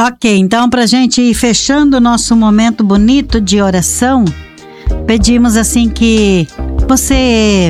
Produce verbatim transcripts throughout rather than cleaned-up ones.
Ok, então para a gente ir fechando o nosso momento bonito de oração, pedimos assim que você...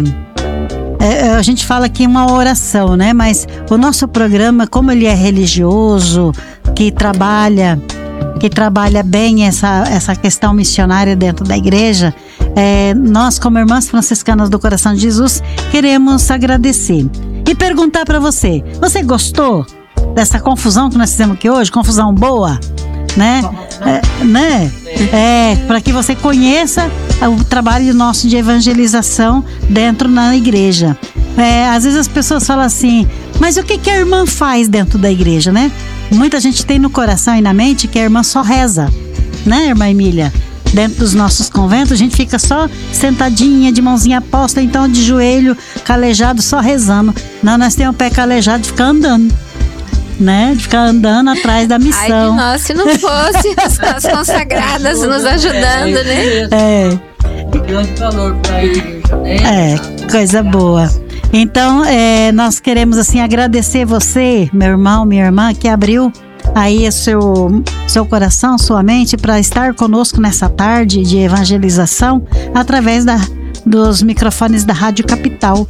É, a gente fala aqui uma oração, né? Mas o nosso programa, como ele é religioso, que trabalha, que trabalha bem essa, essa questão missionária dentro da igreja, é, nós como Irmãs Franciscanas do Coração de Jesus queremos agradecer e perguntar para você, você gostou dessa confusão que nós fizemos aqui hoje? Confusão boa, né? É, né? É, para que você conheça o trabalho nosso de evangelização dentro da igreja. É, às vezes as pessoas falam assim, mas o que, que a irmã faz dentro da igreja, né? Muita gente tem no coração e na mente que a irmã só reza, né, irmã Emília? Dentro dos nossos conventos a gente fica só sentadinha, de mãozinha posta, então de joelho calejado, só rezando. Não, nós temos o pé calejado de ficar andando, né? De ficar andando atrás da missão. Ai de nós, se não fosse as, as consagradas nos ajudando, né? É. Grande valor para a igreja, né? É, coisa boa. Então, é, nós queremos assim agradecer você, meu irmão, minha irmã, que abriu aí o seu, seu coração, sua mente para estar conosco nessa tarde de evangelização através da, dos microfones da Rádio Capital.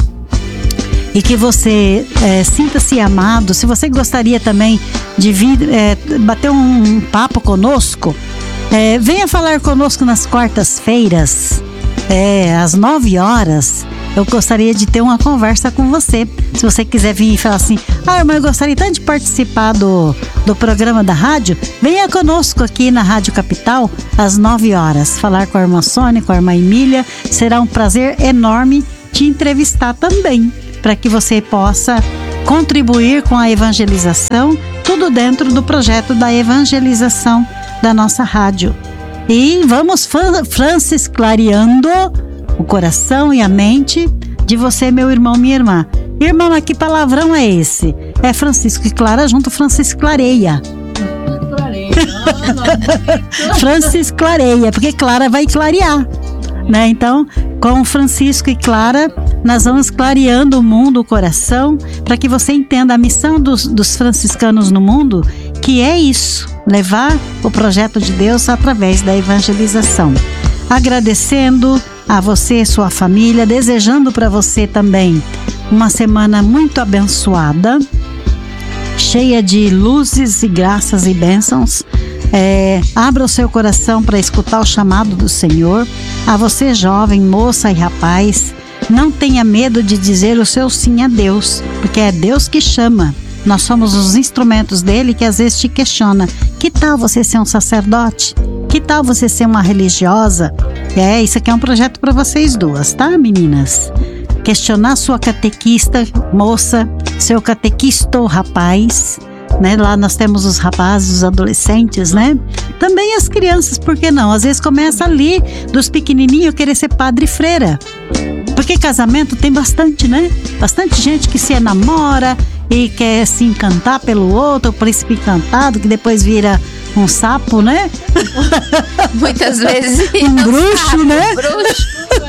E que você é, sinta-se amado. Se você gostaria também de vir é, bater um, um papo conosco, é, venha falar conosco nas quartas-feiras, é, às nove horas. Eu gostaria de ter uma conversa com você. Se você quiser vir e falar assim, ah, irmã, eu gostaria tanto de participar do, do programa da rádio, venha conosco aqui na Rádio Capital às nove horas. Falar com a irmã Sônia, com a irmã Emília. Será um prazer enorme te entrevistar também, para que você possa contribuir com a evangelização, tudo dentro do projeto da evangelização da nossa rádio. E vamos Francis clareando o coração e a mente de você, meu irmão, minha irmã. Irmão, mas que palavrão é esse? É Francisco e Clara junto, Francisco clareia. Francis clareia, porque Clara vai clarear, né? Então, com Francisco e Clara, nós vamos clareando o mundo, o coração, para que você entenda a missão dos, dos franciscanos no mundo, que é isso, levar o projeto de Deus através da evangelização. Agradecendo a você e sua família, desejando para você também uma semana muito abençoada, cheia de luzes e graças e bênçãos. É, abra o seu coração para escutar o chamado do Senhor. A você, jovem, moça e rapaz, não tenha medo de dizer o seu sim a Deus, porque é Deus que chama. Nós somos os instrumentos dele que às vezes te questiona. Que tal você ser um sacerdote? Que tal você ser uma religiosa? É, isso aqui é um projeto para vocês duas, tá, meninas? Questionar sua catequista, moça, seu catequisto, rapaz, né? Lá nós temos os rapazes, os adolescentes, né? Também as crianças, por que não? Às vezes começa ali, dos pequenininhos, querer ser padre e freira. Porque casamento tem bastante, né? Bastante gente que se enamora e quer se encantar pelo outro, o príncipe encantado, que depois vira um sapo, né? Muitas vezes um bruxo, sapo, né? Bruxo.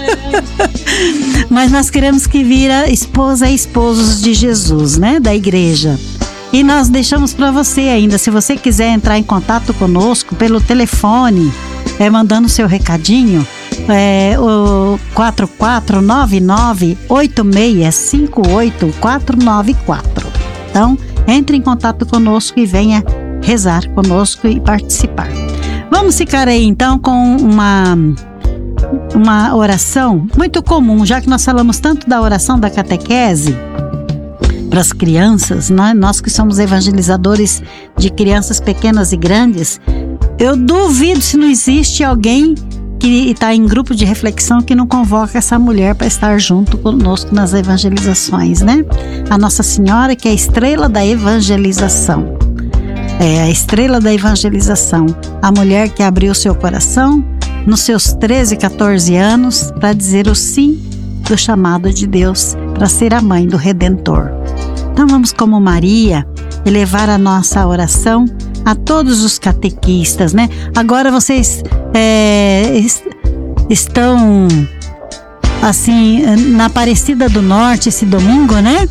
Mas nós queremos que vira esposa e esposos de Jesus, né? Da igreja. E nós deixamos para você ainda, se você quiser entrar em contato conosco pelo telefone, é, mandando seu recadinho, é, o quatro quatro nove nove oito seis cinco oito quatro nove quatro. Então, entre em contato conosco e venha rezar conosco e participar. Vamos ficar aí então com uma, uma oração muito comum, já que nós falamos tanto da oração da catequese para as crianças, né? Nós que somos evangelizadores de crianças pequenas e grandes, eu duvido se não existe alguém que está em grupo de reflexão que não convoca essa mulher para estar junto conosco nas evangelizações, né? A Nossa Senhora, que é a estrela da evangelização. É a estrela da evangelização. A mulher que abriu seu coração nos seus treze, catorze anos para dizer o sim do chamado de Deus para ser a mãe do Redentor. Então vamos, como Maria, elevar a nossa oração a todos os catequistas, né? Agora vocês é, est- estão assim na Aparecida do Norte esse domingo, né?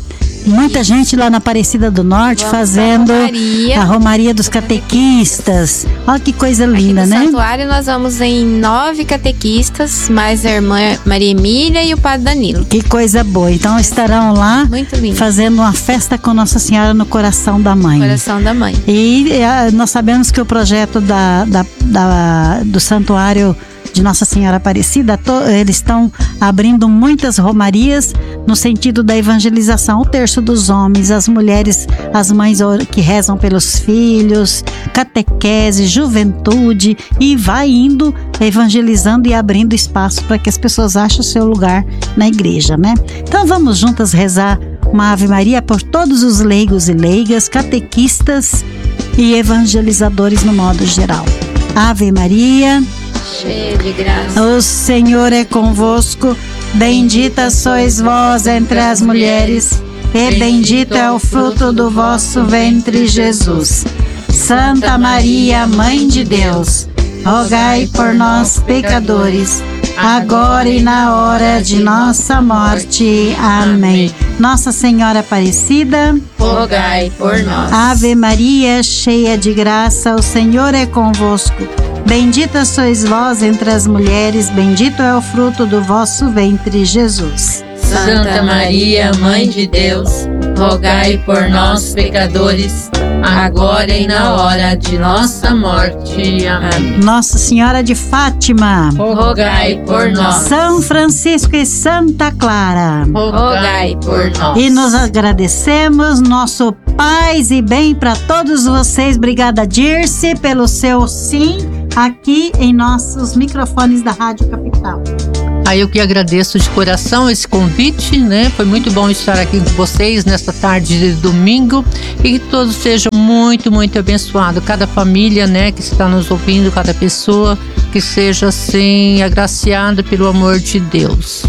Muita gente lá na Aparecida do Norte Vamos fazendo pra Romaria. a Romaria dos Catequistas. Olha que coisa linda, No né? santuário nós vamos em nove catequistas, mais a irmã Maria Emília e o padre Danilo. Que coisa boa. Então estarão lá Muito lindo. fazendo uma festa com Nossa Senhora no coração da mãe. Coração da mãe. E eh, nós sabemos que o projeto da, da, da- do Santuário de Nossa Senhora Aparecida, to- eles estão abrindo muitas romarias no sentido da evangelização. O terço dos homens, as mulheres, as mães or- que rezam pelos filhos, catequese, juventude, e vai indo evangelizando e abrindo espaço para que as pessoas achem o seu lugar na igreja, né? Então vamos juntas rezar uma Ave Maria por todos os leigos e leigas, catequistas e evangelizadores no modo geral. Ave Maria, Cheia de graça. o Senhor é convosco, bendita sois vós entre as mulheres, e bendito é o fruto do vosso ventre, Jesus. Santa Maria, Mãe de Deus, rogai por nós, pecadores, agora e na hora de nossa morte. Amém. Nossa Senhora Aparecida, Rogai por nós. Ave Maria, cheia de graça, o Senhor é convosco. Bendita sois vós entre as mulheres, bendito é o fruto do vosso ventre, Jesus. Santa Maria, Mãe de Deus, rogai por nós, pecadores, agora e na hora de nossa morte. Amém. Nossa Senhora de Fátima, Rogai por nós. São Francisco e Santa Clara. Rogai por nós. E nos agradecemos, nosso paz e bem para todos vocês. Obrigada, Dirce, pelo seu sim aqui em nossos microfones da Rádio Capital. Aí eu que agradeço de coração esse convite, né? Foi muito bom estar aqui com vocês nesta tarde de domingo e que todos sejam muito, muito abençoados. Cada família, né, que está nos ouvindo, cada pessoa que seja assim agraciada pelo amor de Deus.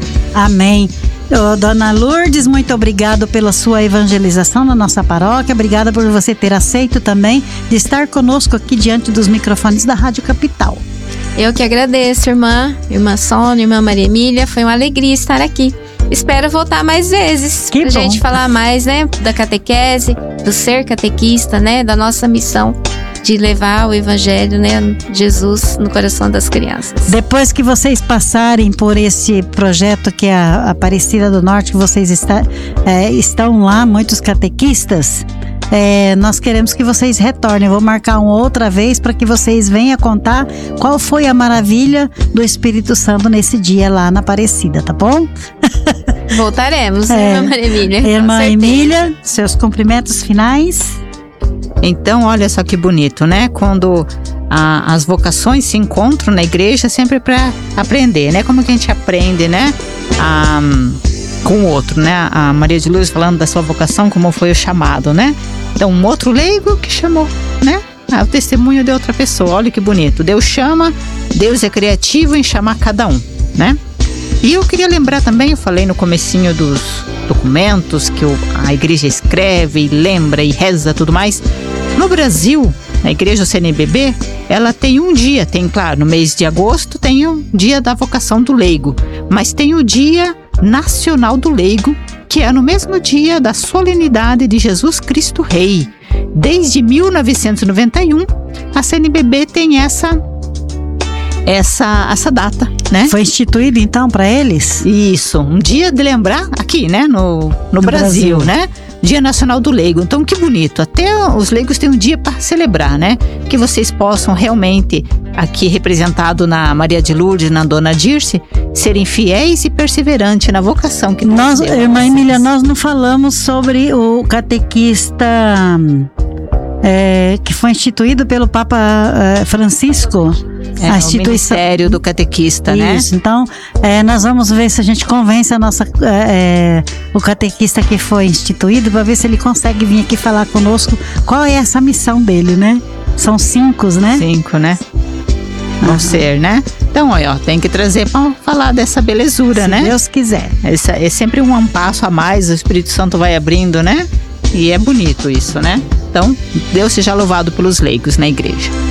Amém. Ô, Dona Lourdes, muito obrigado pela sua evangelização na nossa paróquia. Obrigada por você ter aceito também de estar conosco aqui diante dos microfones da Rádio Capital. Eu que agradeço, irmã, irmã Sônia, irmã Maria Emília. Foi uma alegria estar aqui. Espero voltar mais vezes. Que pra bom. gente falar mais, né, da catequese, do ser catequista, né, da nossa missão de levar o evangelho, né, Jesus no coração das crianças. Depois que vocês passarem por esse projeto que é a Aparecida do Norte, que vocês está, é, estão lá, muitos catequistas, é, nós queremos que vocês retornem. Eu vou marcar uma outra vez para que vocês venham contar qual foi a maravilha do Espírito Santo nesse dia lá na Aparecida, tá bom? Voltaremos, É. né, irmã Maria Emília? Com Irmã certeza. Emília, seus cumprimentos finais. Então, olha só que bonito, né? Quando a- as vocações se encontram na igreja, sempre para aprender, né? Como que a gente aprende, né? A- com o outro, né? A Maria de Lourdes falando da sua vocação, como foi o chamado, né? Então, um outro leigo que chamou, né? Ah, o testemunho de outra pessoa, olha que bonito. Deus chama, Deus é criativo em chamar cada um, né? E eu queria lembrar também, eu falei no comecinho dos documentos que o- a igreja escreve e lembra e reza tudo mais. No Brasil, a igreja C N B B, ela tem um dia, tem claro, no mês de agosto tem o dia da vocação do leigo, mas tem o dia nacional do leigo, que é no mesmo dia da solenidade de Jesus Cristo Rei. Desde mil novecentos e noventa e um, a C N B B tem essa essa essa data, né? Foi instituído então para eles? Isso, um dia de lembrar aqui, né, no, no, Brasil, Brasil. né? Dia Nacional do Leigo. Então, que bonito. Até os leigos têm um dia para celebrar, né? Que vocês possam realmente, aqui representado na Maria de Lourdes, na Dona Dirce, serem fiéis e perseverantes na vocação que Deus Nós, deu a irmã vocês. Emília, nós não falamos sobre o catequista é, que foi instituído pelo Papa é, Francisco. É, a o instituição. Ministério do Catequista, né? Isso, então é, nós vamos ver se a gente convence a nossa, é, é, o catequista que foi instituído para ver se ele consegue vir aqui falar conosco qual é essa missão dele, né? São cinco, né? Cinco, né? Vão ser, né? Então, olha, ó, tem que trazer para falar dessa belezura, Se né? Deus quiser. Esse é sempre um passo a mais, o Espírito Santo vai abrindo, né? E é bonito isso, né? Então, Deus seja louvado pelos leigos na igreja.